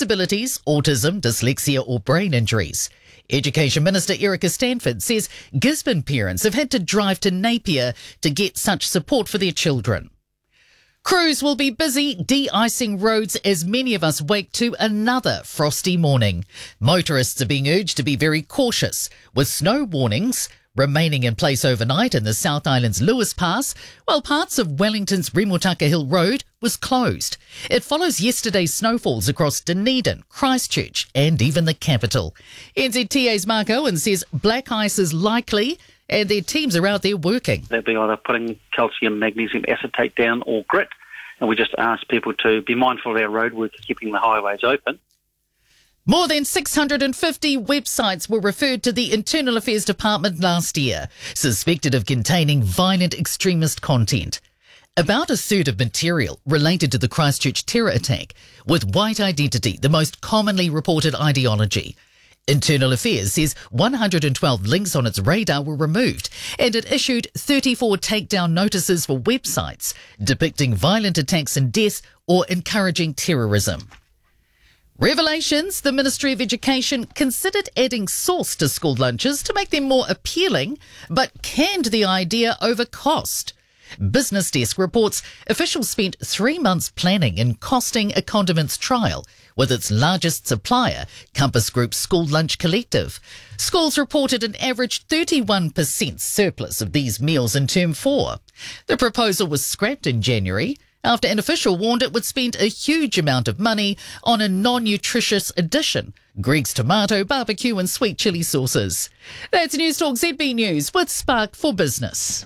disabilities, autism, dyslexia or brain injuries. Education Minister Erica Stanford says Gisborne parents have had to drive to Napier to get such support for their children. Crews will be busy de-icing roads as many of us wake to another frosty morning. Motorists are being urged to be very cautious, with snow warnings remaining in place overnight in the South Island's Lewis Pass, while parts of Wellington's Remutaka Hill Road was closed. It follows yesterday's snowfalls across Dunedin, Christchurch and even the capital. NZTA's Mark Owen says black ice is likely and their teams are out there working. They'll be either putting calcium, magnesium acetate down or grit, and we just ask people to be mindful of our roadwork, keeping the highways open. More than 650 websites were referred to the Internal Affairs Department last year, suspected of containing violent extremist content. About a third of material related to the Christchurch terror attack, with white identity the most commonly reported ideology. Internal Affairs says 112 links on its radar were removed, and it issued 34 takedown notices for websites depicting violent attacks and deaths or encouraging terrorism. Revelations: the Ministry of Education considered adding sauce to school lunches to make them more appealing, but canned the idea over cost. Business Desk reports officials spent 3 months planning and costing a condiments trial with its largest supplier, Compass Group's School Lunch Collective. Schools reported an average 31% surplus of these meals in Term 4. The proposal was scrapped in January after an official warned it would spend a huge amount of money on a non-nutritious addition, Greg's tomato, barbecue and sweet chilli sauces. That's News Talk ZB News with Spark for Business.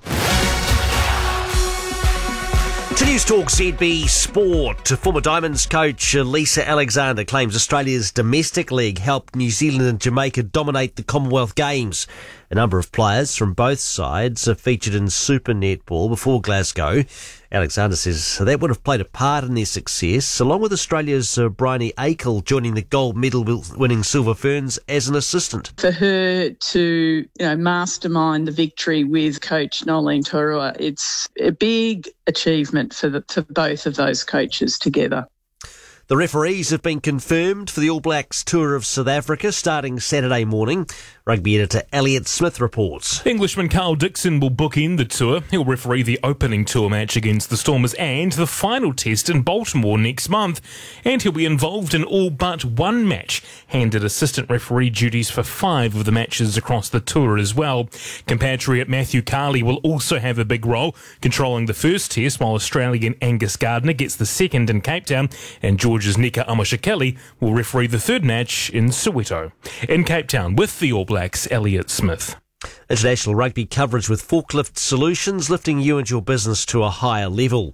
To News Talk ZB Sport, former Diamonds coach Lisa Alexander claims Australia's domestic league helped New Zealand and Jamaica dominate the Commonwealth Games. A number of players from both sides are featured in Super Netball before Glasgow. Alexander says that would have played a part in their success, along with Australia's Bryony Akel joining the gold medal winning Silver Ferns as an assistant. For her to, mastermind the victory with coach Nolene Turua, it's a big achievement for both of those coaches together. The referees have been confirmed for the All Blacks tour of South Africa starting Saturday morning. Rugby editor Elliot Smith reports. Englishman Carl Dixon will bookend the tour. He'll referee the opening tour match against the Stormers and the final test in Baltimore next month. And he'll be involved in all but one match, handed assistant referee duties for 5 of the matches across the tour as well. Compatriot Matthew Carley will also have a big role, controlling the first test, while Australian Angus Gardner gets the second in Cape Town, and George's Nika Amashakeli will referee the third match in Soweto. In Cape Town with the All Blacks, Elliot Smith. International rugby coverage with Forklift Solutions, lifting you and your business to a higher level.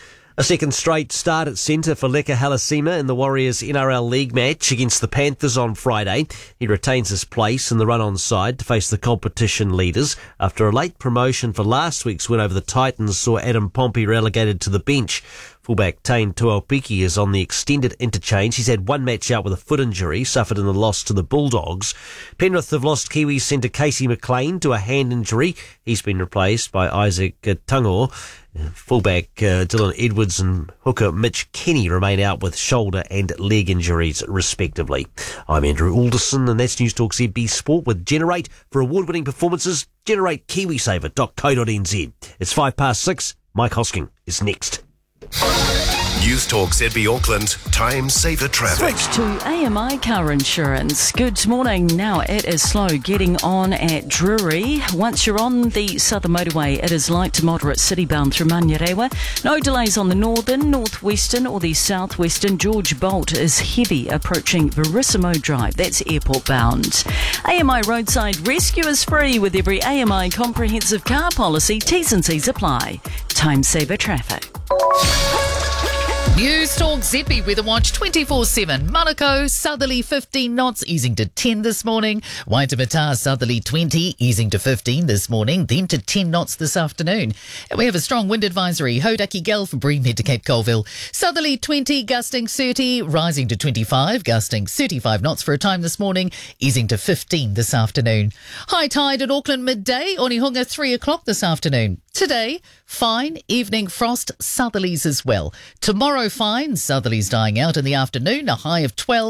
A second straight start at centre for Leka Halasima in the Warriors NRL League match against the Panthers on Friday. He retains his place in the run-on side to face the competition leaders after a late promotion for last week's win over the Titans saw Adam Pompey relegated to the bench. Fullback Tane Tuaupiki is on the extended interchange. He's had one match out with a foot injury, suffered in the loss to the Bulldogs. Penrith have lost Kiwi centre Casey McLean to a hand injury. He's been replaced by Isaac Tangor. Fullback Dylan Edwards and hooker Mitch Kenny remain out with shoulder and leg injuries, respectively. I'm Andrew Alderson, and that's News Talk ZB Sport with Generate. For award-winning performances, generate KiwiSaver.co.nz. It's 6:05. Mike Hosking is next. News Talk ZB Auckland, time saver traffic. Switch to AMI Car Insurance. Good morning. Now it is slow getting on at Drury. Once you're on the Southern Motorway, it is light to moderate city-bound through Manurewa. No delays on the northern, northwestern or the southwestern. George Bolt is heavy approaching Verissimo Drive. That's airport bound. AMI Roadside Rescue is free with every AMI comprehensive car policy. T's and C's apply. Time saver traffic. News Talk Zippy Weather Watch 24/7. Manukau, southerly 15 knots, easing to 10 this morning. Waitemata, southerly 20, easing to 15 this morning, then to 10 knots this afternoon. And we have a strong wind advisory. Hodaki Gale from Breamhead to Cape Colville. Southerly 20, gusting 30, rising to 25, gusting 35 knots for a time this morning, easing to 15 this afternoon. High tide at Auckland midday, Onehunga 3 o'clock this afternoon. Today, fine, evening frost, southerlies as well. Tomorrow, fine, southerlies dying out in the afternoon, a high of 12.